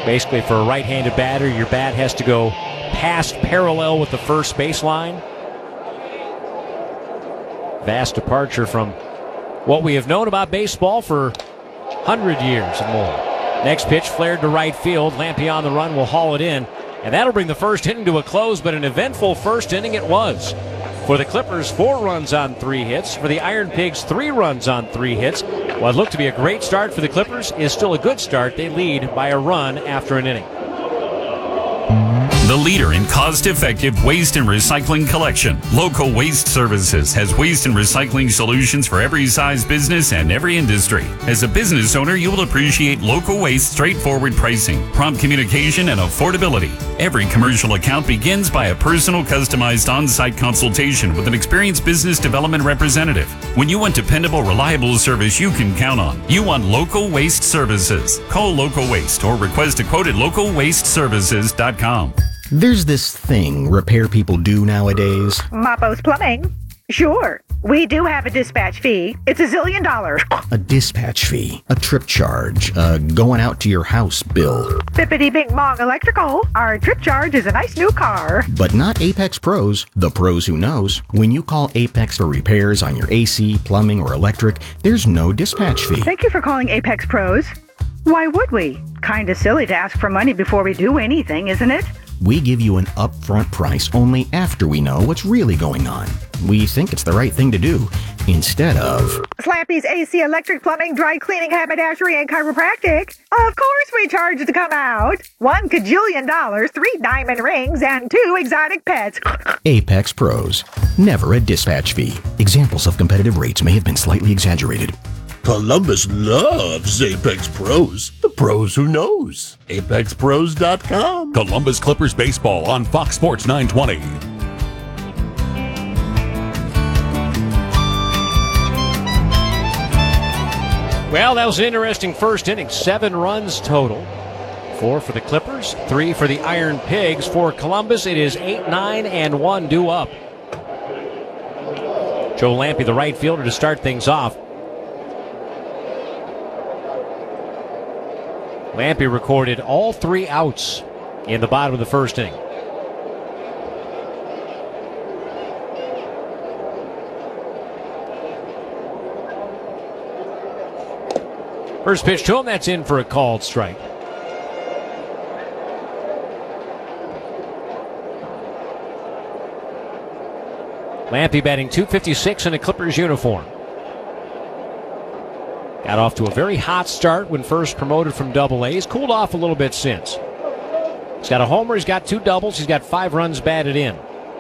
Basically, for a right-handed batter, your bat has to go past parallel with the first baseline. Vast departure from what we have known about baseball for 100 years and more. Next pitch flared to right field. Lampe on the run will haul it in. And that'll bring the first inning to a close, but an eventful first inning it was. For the Clippers, 4 runs on 3 hits. For the Iron Pigs, 3 runs on 3 hits. What looked to be a great start for the Clippers is still a good start. They lead by a run after an inning. The leader in cost-effective waste and recycling collection, Local Waste Services has waste and recycling solutions for every size business and every industry. As a business owner, you will appreciate Local Waste straightforward pricing, prompt communication, and affordability. Every commercial account begins by a personal, customized on-site consultation with an experienced business development representative. When you want dependable, reliable service you can count on, you want Local Waste Services. Call Local Waste or request a quote at localwasteservices.com. There's this thing repair people do nowadays. Mappo's Plumbing. Sure, we do have a dispatch fee. It's $1 zillion. A dispatch fee, a trip charge, going out to your house bill. Bippity Bing Bong Electrical. Our trip charge is a nice new car. But not Apex Pros, the pros who knows. When you call Apex for repairs on your AC, plumbing, or electric, there's no dispatch fee. Thank you for calling Apex Pros. Why would we? Kinda silly to ask for money before we do anything, isn't it? We give you an upfront price only after we know what's really going on. We think it's the right thing to do, instead of Slappy's AC, electric, plumbing, dry cleaning, haberdashery, and chiropractic. Of course we charge to come out. $1 kajillion, 3 diamond rings, and 2 exotic pets. Apex Pros. Never a dispatch fee. Examples of competitive rates may have been slightly exaggerated. Columbus loves Apex Pros. The pros who knows. ApexPros.com. Columbus Clippers baseball on Fox Sports 920. Well, that was an interesting first inning. 7 runs total. 4 for the Clippers, 3 for the Iron Pigs. For Columbus, it is 8-9 and 1 due up. Joe Lampe, the right fielder, to start things off. Lampe recorded all 3 outs in the bottom of the first inning. First pitch to him, that's in for a called strike. Lampe batting .256 in a Clippers uniform. Got off to a very hot start when first promoted from Double-A. He's cooled off a little bit since. He's got a homer, he's got 2 doubles, he's got 5 runs batted in.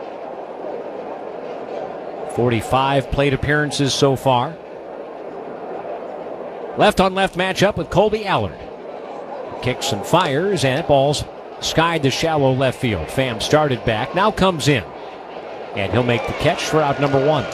45 plate appearances so far. Left-on-left matchup with Colby Allard. Kicks and fires, and ball's skied to shallow left field. Pham started back, now comes in. And he'll make the catch for out number 1.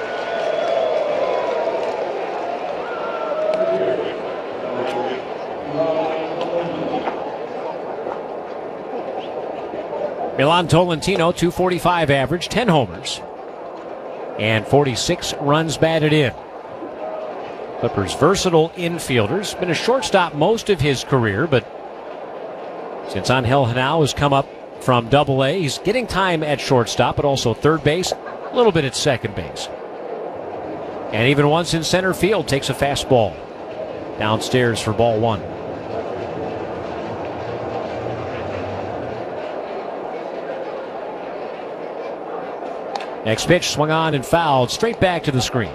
Milan Tolentino, .245 average, 10 homers, and 46 runs batted in. Clippers' versatile infielders. Been a shortstop most of his career, but since Angel Henao has come up from Double-A, he's getting time at shortstop, but also third base, a little bit at second base. And even once in center field, takes a fastball downstairs for ball 1. Next pitch swung on and fouled straight back to the screen.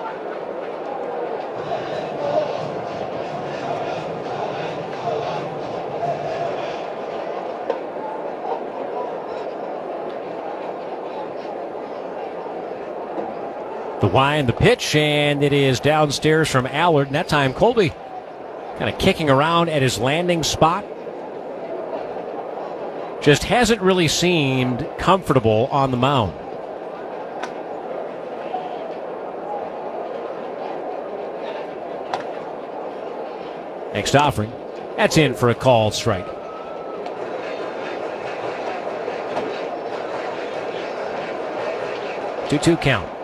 The wind, the pitch, and it is downstairs from Allard. And that time Colby kind of kicking around at his landing spot. Just hasn't really seemed comfortable on the mound. Next offering, that's in for a called strike. Two-two count.